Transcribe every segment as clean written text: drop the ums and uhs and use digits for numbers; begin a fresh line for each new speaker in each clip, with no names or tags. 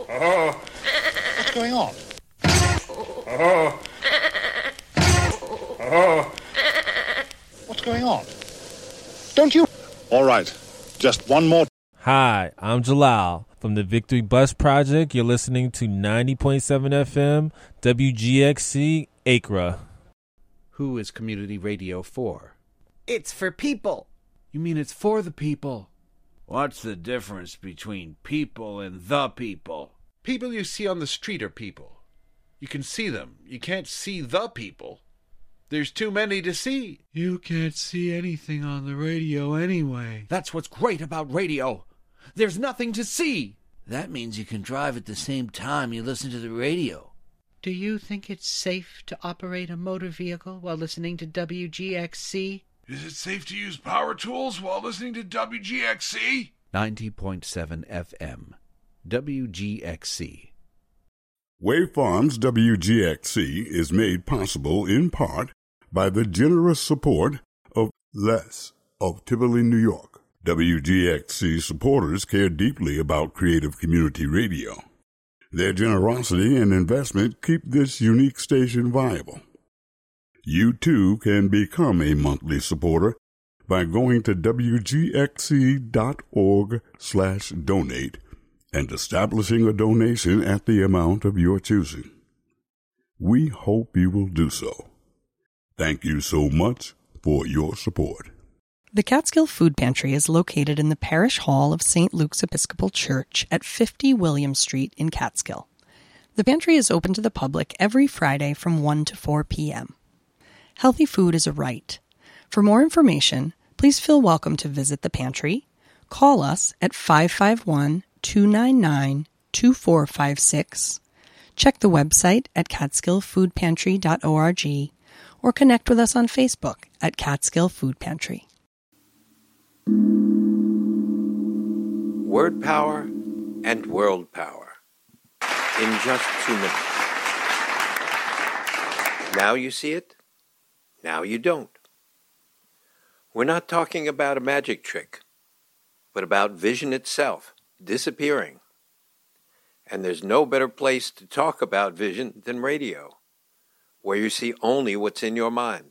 What's going on? What's going on? Don't you... All right, just one more...
Hi, I'm Jalal. From the Victory Bus Project, you're listening to 90.7 FM, WGXC, Acra.
Who is community radio for?
It's for people.
You mean it's for the people?
What's the difference between people and the people?
People you see on the street are people. You can see them. You can't see the people. There's too many to see.
You can't see anything on the radio anyway.
That's what's great about radio. There's nothing to see.
That means you can drive at the same time you listen to the radio.
Do you think it's safe to operate a motor vehicle while listening to WGXC?
Is it safe to use power tools while listening to WGXC?
90.7 FM. WGXC.
Wave Farms WGXC is made possible in part by the generous support of Les of Tivoli, New York. WGXC supporters care deeply about creative community radio. Their generosity and investment keep this unique station viable. You too can become a monthly supporter by going to wgxc.org/donate and establishing a donation at the amount of your choosing. We hope you will do so. Thank you so much for your support.
The Catskill Food Pantry is located in the Parish Hall of St. Luke's Episcopal Church at 50 William Street in Catskill. The pantry is open to the public every Friday from 1 to 4 p.m. Healthy food is a right. For more information, please feel welcome to visit the pantry. Call us at 551-299-2456. Check the website at catskillfoodpantry.org or connect with us on Facebook at Catskill Food Pantry.
Word power and world power in just 2 minutes. Now you see it, now you don't. We're not talking about a magic trick, but about vision itself disappearing. And there's no better place to talk about vision than radio, where you see only what's in your mind.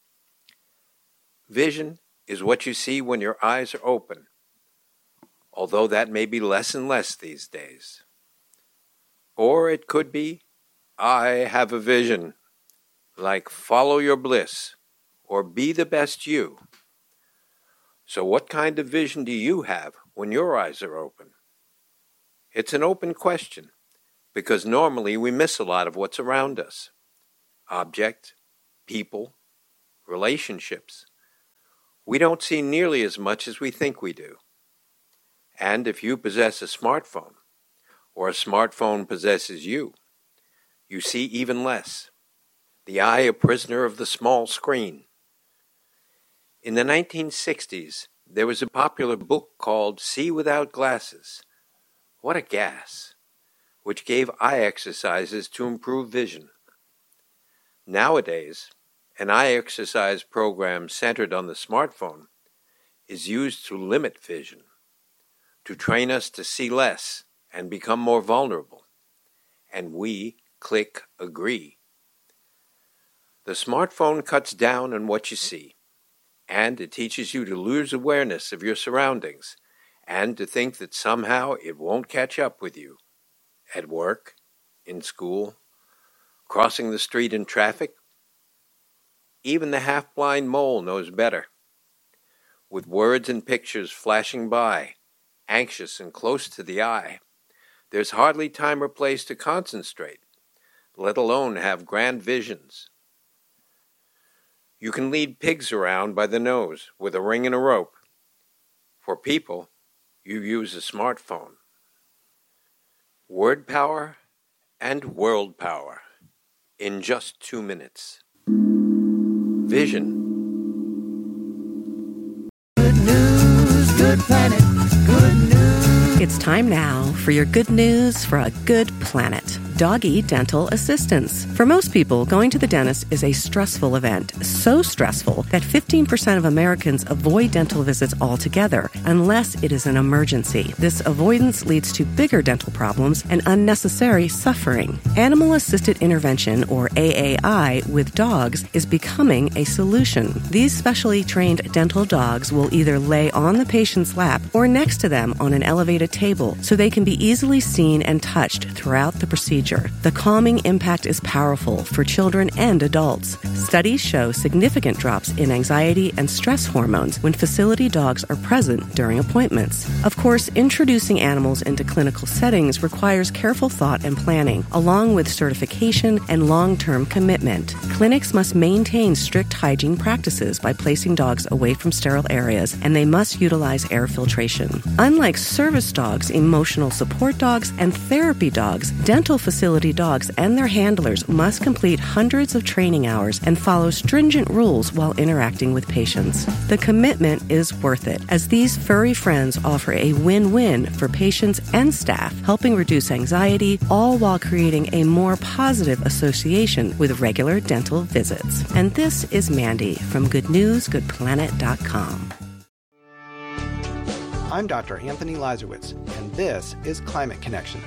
Vision is what you see when your eyes are open, although that may be less and less these days. Or it could be, I have a vision, like follow your bliss, or be the best you. So what kind of vision do you have when your eyes are open? It's an open question, because normally we miss a lot of what's around us. Objects, people, relationships. We don't see nearly as much as we think we do. And if you possess a smartphone, or a smartphone possesses you, you see even less. The eye a prisoner of the small screen. In the 1960s, there was a popular book called See Without Glasses. What a gas! Which gave eye exercises to improve vision. Nowadays, an eye exercise program centered on the smartphone is used to limit vision, to train us to see less and become more vulnerable. And we click agree. The smartphone cuts down on what you see, and it teaches you to lose awareness of your surroundings and to think that somehow it won't catch up with you. At work, in school, crossing the street in traffic. Even the half-blind mole knows better. With words and pictures flashing by, anxious and close to the eye, there's hardly time or place to concentrate, let alone have grand visions. You can lead pigs around by the nose with a ring and a rope. For people, you use a smartphone. Word power and world power in just 2 minutes. Vision.
Good news, good planet, good news.
It's time now for your good news for a good planet. Doggy Dental Assistance. For most people, going to the dentist is a stressful event. So stressful that 15% of Americans avoid dental visits altogether unless it is an emergency. This avoidance leads to bigger dental problems and unnecessary suffering. Animal-assisted intervention, or AAI, with dogs is becoming a solution. These specially trained dental dogs will either lay on the patient's lap or next to them on an elevated table so they can be easily seen and touched throughout the procedure. The calming impact is powerful for children and adults. Studies show significant drops in anxiety and stress hormones when facility dogs are present during appointments. Of course, introducing animals into clinical settings requires careful thought and planning, along with certification and long-term commitment. Clinics must maintain strict hygiene practices by placing dogs away from sterile areas, and they must utilize air filtration. Unlike service dogs, emotional support dogs, and therapy dogs, dental facility dogs and their handlers must complete hundreds of training hours and follow stringent rules while interacting with patients. The commitment is worth it, as these furry friends offer a win-win for patients and staff, helping reduce anxiety, all while creating a more positive association with regular dental visits. And this is Mandy from GoodNewsGoodPlanet.com.
I'm Dr. Anthony Lazarowitz, and this is Climate Connections.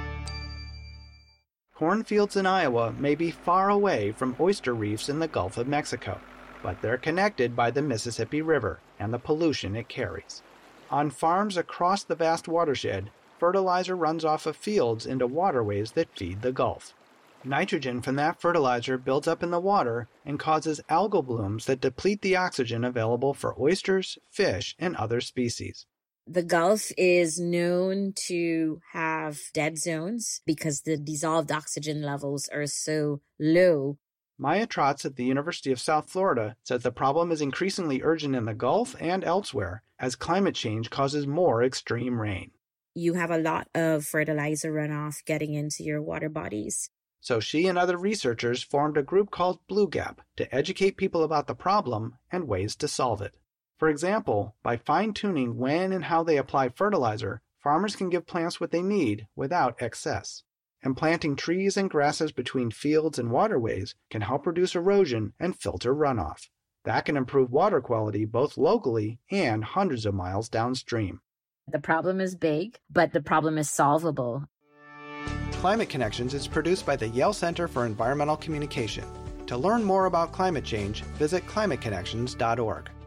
Cornfields in Iowa may be far away from oyster reefs in the Gulf of Mexico, but they're connected by the Mississippi River and the pollution it carries. On farms across the vast watershed, fertilizer runs off of fields into waterways that feed the Gulf. Nitrogen from that fertilizer builds up in the water and causes algal blooms that deplete the oxygen available for oysters, fish, and other species.
The Gulf is known to have dead zones because the dissolved oxygen levels are so low.
Maya Trotz at the University of South Florida says the problem is increasingly urgent in the Gulf and elsewhere as climate change causes more extreme rain.
You have a lot of fertilizer runoff getting into your water bodies.
So she and other researchers formed a group called Blue Gap to educate people about the problem and ways to solve it. For example, by fine-tuning when and how they apply fertilizer, farmers can give plants what they need without excess. And planting trees and grasses between fields and waterways can help reduce erosion and filter runoff. That can improve water quality both locally and hundreds of miles downstream.
The problem is big, but the problem is solvable.
Climate Connections is produced by the Yale Center for Environmental Communication. To learn more about climate change, visit climateconnections.org.